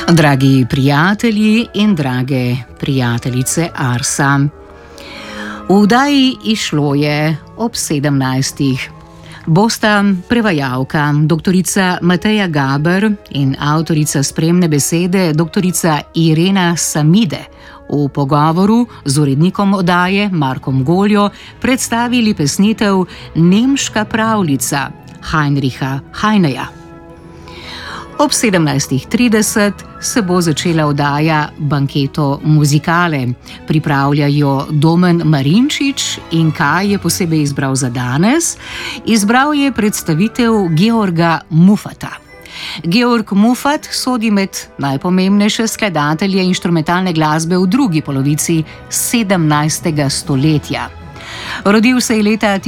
Dragi prijatelji in drage prijateljice Arsa. V oddaji Izšlo je ob 17. Bosta prevajalka doktorica Mateja Gaber in avtorica spremne besede doktorica Irena Samide v pogovoru z urednikom oddaje Markom Goljo predstavili pesnitev Nemška pravljica Heinricha Heineja. Ob 17.30 se bo začela oddaja Banketo muzikale. Pripravljajo Domen Marinčič in kaj je posebej izbral za danes? Izbral je predstavitev Georga Muffata. Georg Muffat sodi med najpomembnejše skladatelje inštrumentalne glasbe v drugi polovici 17. stoletja. Rodil se je leta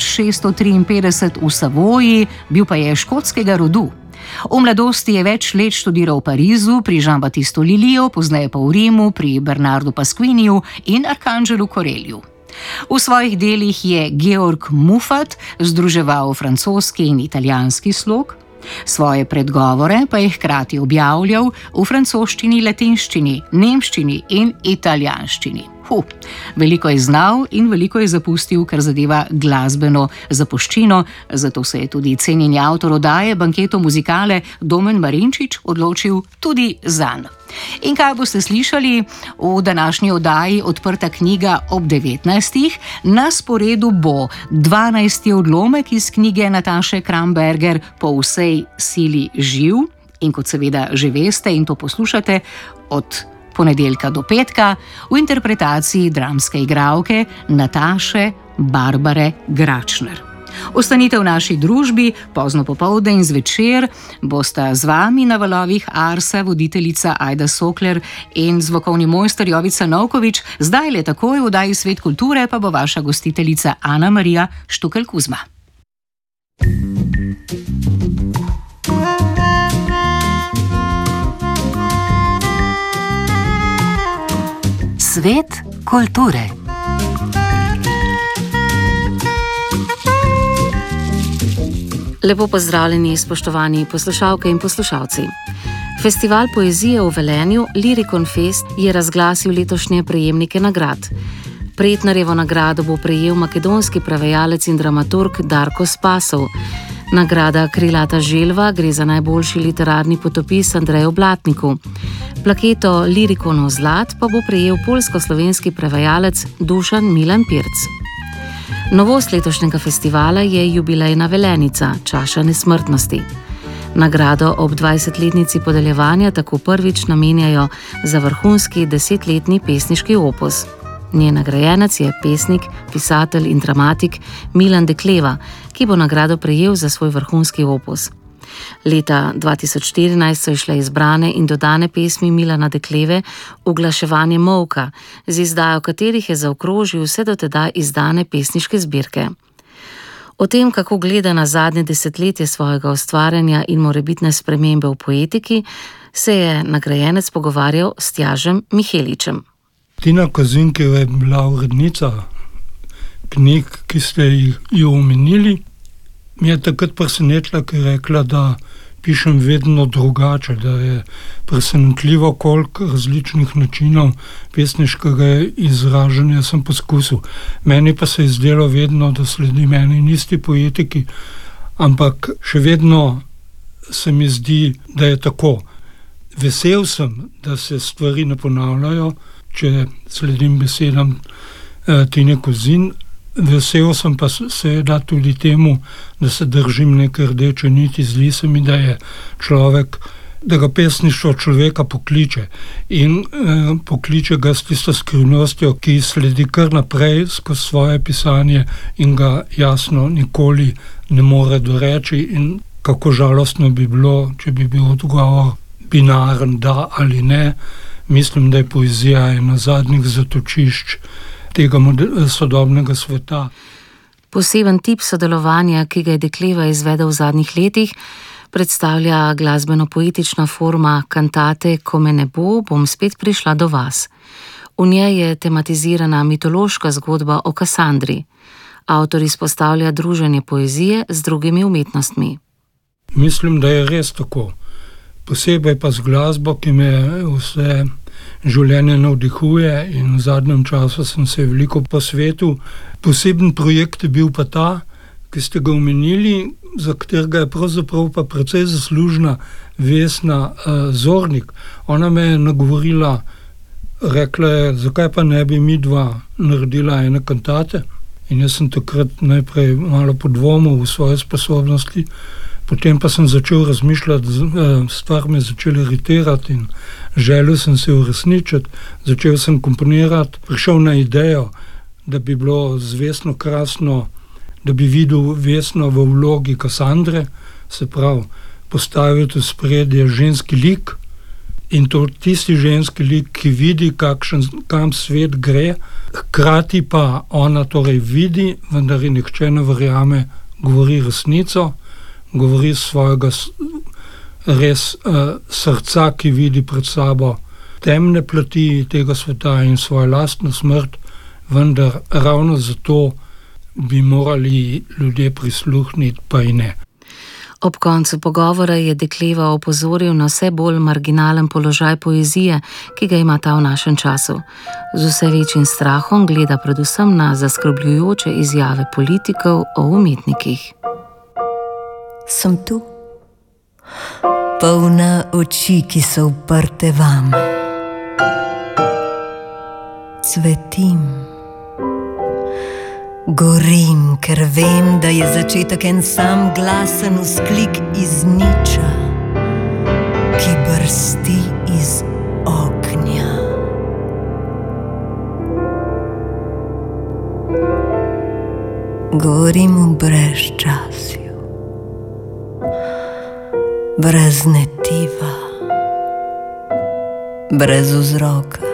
1653 v Savoji, bil pa je škotskega rodu. V mladosti je več let študiral v Parizu pri Jean-Baptistu Lullyju, pozneje pa v Rimu pri Bernardu Pasquiniju in Arcangelu Corelliu. V svojih delih je Georg Muffat združeval francoski in italijanski slog, svoje predgovore pa je hkrati objavljal v francoščini, latinščini, nemščini in italijanščini. Veliko je znal in veliko je zapustil, kar zadeva glasbeno zapuščino, zato se je tudi cenjeni avtor oddaje Banketo muzikale Domen Marinčič odločil tudi zanj. In kaj boste slišali v današnji oddaji Odprta knjiga ob 19. Na sporedu bo 12. odlomek iz knjige Nataše Kramberger Po vsej sili živ. In kot seveda že veste in to poslušate od ponedeljka do petka v interpretaciji dramske igralke Nataše Barbare Gračner. Ostanite v naši družbi, pozno popoldne in zvečer bosta z vami na valovih Arsa voditeljica Ajda Sokler in zvokovni mojster Jovica Novković. Zdaj le takoj v oddaji Svet kulture pa bo vaša gostiteljica Ana Marija Štukelj-Kuzma. Svet kulture. Lepo pozdravljeni, spoštovani poslušalke in poslušalci. Festival poezije v Velenju Lyricon Fest je razglasil letošnje prejemnike nagrad. Pretnarjevo nagrado bo prejel makedonski prevajalec in dramaturg Darko Spasov. Nagrada Krilata želva gre za najboljši literarni potopis Andreju Blatniku. Plaketo Lyrikonov zlat pa bo prejel poljsko-slovenski prevajalec Dušan Milan Pirc. Novost letošnjega festivala je jubilejna velenica, čaša nesmrtnosti. Nagrado ob 20-letnici podeljevanja tako prvič namenjajo za vrhunski 10-letni pesniški opus. Njen nagrajenec je pesnik, pisatelj in dramatik Milan Dekleva, ki bo nagrado prejel za svoj vrhunski opus. Leta 2014 so išle izbrane in dodane pesmi Milana Dekleve Uglaševanje molka, z izdajo katerih je zaokrožil vse do tedaj izdane pesniške zbirke. O tem, kako gleda na zadnje desetletje svojega ustvarjanja in morebitne spremembe v poetiki, se je nagrajenec pogovarjal s Tjažem Miheličem. Tina Kozinkova je bila urednica knjig, ki ste jo omenili. Mi je takrat presenetila, ker je rekla, da pišem vedno drugače, da je presenetljivo, koliko različnih načinov pesniškega izražanja sem poskusil. Meni pa se je zdelo vedno, da sledi meni in isti poetiki, ampak še vedno se mi zdi, da je tako. Vesel sem, da se stvari ne ponavljajo, če sledim besedam Tine Kozin. Vesel sem pa seveda tudi temu, da se držim neke rdeče niti, zdi se mi, da je človek, da ga pesništvo človeka pokliče in pokliče ga s tisto skrivnostjo, ki sledi kar naprej skozi svoje pisanje in ga jasno nikoli ne more doreči in kako žalostno bi bilo, če bi bil odgovor binaren da ali ne. Mislim, da je poezija ena zadnjih zatočišč tega sodobnega sveta. Poseben tip sodelovanja, ki ga je Dekleva izvedel v zadnjih letih, predstavlja glasbeno-poetična forma kantate Ko me ne bo, bom spet prišla do vas. V njej je tematizirana mitološka zgodba o Kasandri. Avtor izpostavlja druženje poezije z drugimi umetnostmi. Mislim, da je res tako. posebej pa z glasbo, ki me vse življenje navdihuje, in v zadnjem času sem se veliko posvetil. Poseben projekt je bil pa ta, ki ste ga omenili, za katerega je pravzaprav pa precej zaslužna Vesna Zornik. Ona me je nagovorila, rekla je, zakaj pa ne bi mi dva naredila ene kantate. In jaz sem takrat najprej malo podvomil v svoje sposobnosti, potem pa sem začel razmišljati, stvar me je začela iritirati in želel sem se uresničiti. Začel sem komponirati, prišel na idejo, da bi bilo z Vesno krasno, da bi videl Vesno v vlogi Kasandre, se pravi, postaviti v spredje ženski lik, in to tisti ženski lik, ki vidi, kam svet gre, hkrati pa ona torej vidi, vendar ji nihče ne verjame, govori resnico, govori svojega res srca, ki vidi pred sabo temne plati tega sveta in svojo lastno smrt, vendar ravno zato bi morali ljudje prisluhniti, pa in ne. Ob koncu pogovora je Dekleva opozoril na vse bolj marginalen položaj poezije, ki ga ima ta v našem času. Z vse večjim strahom gleda predvsem na zaskrbljujoče izjave politikov o umetnikih. Sem tu, polna oči, ki so uprte vame. Cvetim, gorim, ker vem, da je začetek en sam glasen vzklik iz niča, ki brsti iz ognja. Govorim v brezčasju, brez netiva, brez vzroka.